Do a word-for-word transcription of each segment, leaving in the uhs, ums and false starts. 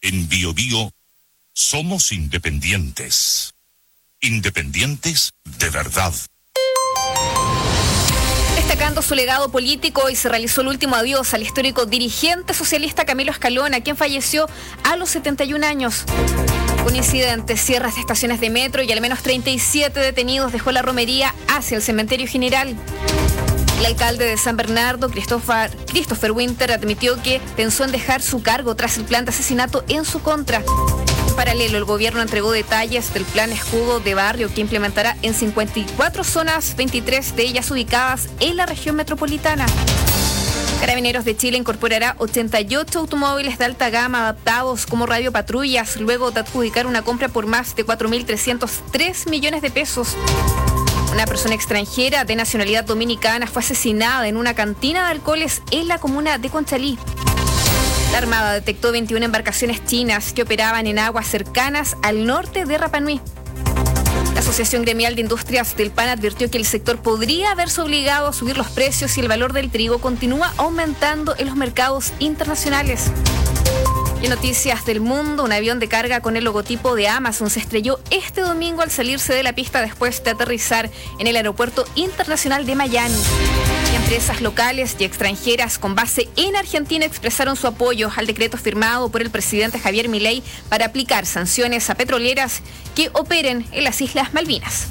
En Bio Bio somos independientes. Independientes de verdad. Destacando su legado político, hoy se realizó el último adiós al histórico dirigente socialista Camilo Escalona, quien falleció a los setenta y un años. Un incidente, cierres de estaciones de metro y al menos treinta y siete detenidos dejó la romería hacia el cementerio general. El alcalde de San Bernardo, Christopher, Christopher Winter, admitió que pensó en dejar su cargo tras el plan de asesinato en su contra. En paralelo, el gobierno entregó detalles del plan escudo de barrio que implementará en cincuenta y cuatro zonas, veintitrés de ellas ubicadas en la región metropolitana. Carabineros de Chile incorporará ochenta y ocho automóviles de alta gama adaptados como radiopatrullas, luego de adjudicar una compra por más de cuatro mil trescientos tres millones de pesos. Una persona extranjera de nacionalidad dominicana fue asesinada en una cantina de alcoholes en la comuna de Conchalí. La Armada detectó veintiuna embarcaciones chinas que operaban en aguas cercanas al norte de Rapa Nui. La Asociación Gremial de Industrias del Pan advirtió que el sector podría verse obligado a subir los precios si el valor del trigo continúa aumentando en los mercados internacionales. Y en noticias del mundo, un avión de carga con el logotipo de Amazon se estrelló este domingo al salirse de la pista después de aterrizar en el aeropuerto internacional de Miami. Y empresas locales y extranjeras con base en Argentina expresaron su apoyo al decreto firmado por el presidente Javier Milei para aplicar sanciones a petroleras que operen en las Islas Malvinas.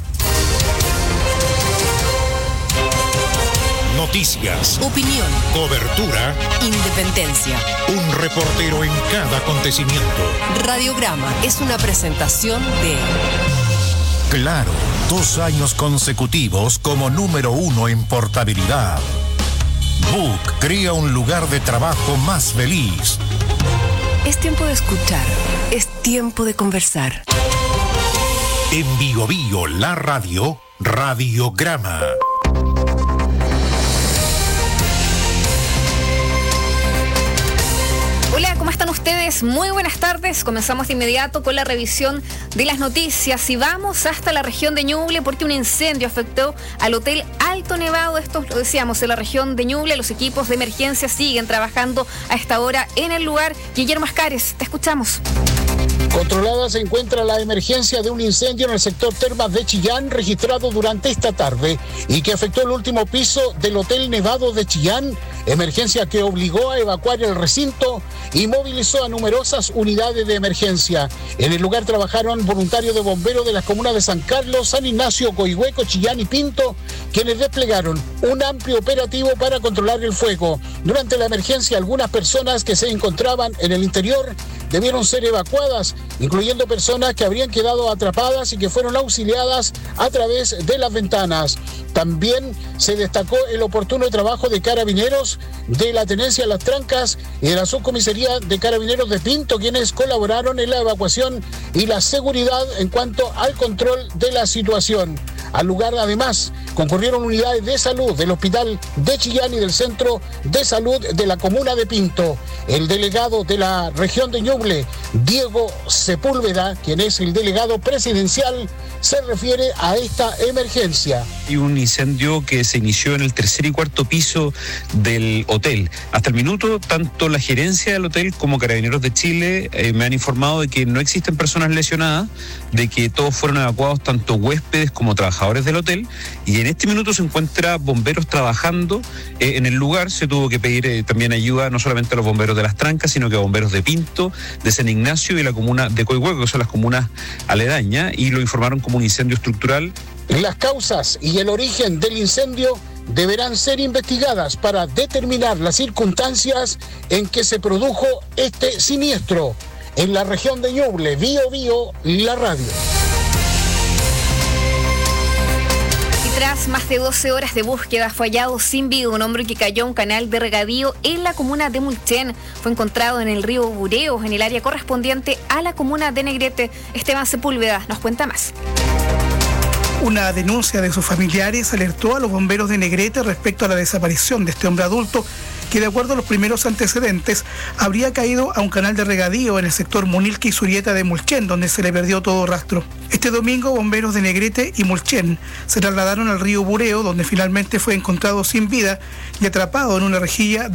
Noticias, opinión, cobertura, independencia. Un reportero en cada acontecimiento. Radiograma es una presentación de Claro, dos años consecutivos como número uno en portabilidad. Book crea un lugar de trabajo más feliz. Es tiempo de escuchar, es tiempo de conversar. En Bio Bio, la radio, Radiograma. Hola, ¿cómo están ustedes? Muy buenas tardes. Comenzamos de inmediato con la revisión de las noticias y vamos hasta la región de Ñuble porque un incendio afectó al Hotel Alto Nevado. Esto lo decíamos en la región de Ñuble. Los equipos de emergencia siguen trabajando a esta hora en el lugar. Guillermo Ascares, te escuchamos. Controlada se encuentra la emergencia de un incendio en el sector Termas de Chillán registrado durante esta tarde y que afectó el último piso del Hotel Nevado de Chillán, emergencia que obligó a evacuar el recinto y movilizó a numerosas unidades de emergencia. En el lugar trabajaron voluntarios de bomberos de las comunas de San Carlos, San Ignacio, Coihueco, Chillán y Pinto, quienes desplegaron un amplio operativo para controlar el fuego. Durante la emergencia, algunas personas que se encontraban en el interior debieron ser evacuadas, incluyendo personas que habrían quedado atrapadas y que fueron auxiliadas a través de las ventanas. También se destacó el oportuno trabajo de carabineros de la Tenencia Las Trancas y de la Subcomisaría de Carabineros de Pinto, quienes colaboraron en la evacuación y la seguridad en cuanto al control de la situación. Al lugar, además, concurrieron unidades de salud del Hospital de Chillán y del Centro de Salud de la Comuna de Pinto. El delegado de la región de Ñuble, Diego Sepúlveda, quien es el delegado presidencial, se refiere a esta emergencia. Y un incendio que se inició en el tercer y cuarto piso del hotel. Hasta el minuto, tanto la gerencia del hotel como Carabineros de Chile eh, me han informado de que no existen personas lesionadas, de que todos fueron evacuados, tanto huéspedes como trabajadores del hotel, y en este minuto se encuentra bomberos trabajando eh, en el lugar. Se tuvo que pedir eh, también ayuda no solamente a los bomberos de Las Trancas, sino que a bomberos de Pinto, de San Ignacio y la comuna de Coihueco, que son las comunas aledañas, y lo informaron como un incendio estructural. Las causas y el origen del incendio deberán ser investigadas para determinar las circunstancias en que se produjo este siniestro. En la región de Ñuble, Bio Bio, la radio. Tras más de doce horas de búsqueda, fue hallado sin vida un hombre que cayó a un canal de regadío en la comuna de Mulchen. Fue encontrado en el río Bureo, en el área correspondiente a la comuna de Negrete. Esteban Sepúlveda nos cuenta más. Una denuncia de sus familiares alertó a los bomberos de Negrete respecto a la desaparición de este hombre adulto que, de acuerdo a los primeros antecedentes, habría caído a un canal de regadío en el sector Munilque y Surieta de Mulchen, donde se le perdió todo rastro. Este domingo, bomberos de Negrete y Mulchen se trasladaron al río Bureo, donde finalmente fue encontrado sin vida y atrapado en una rejilla de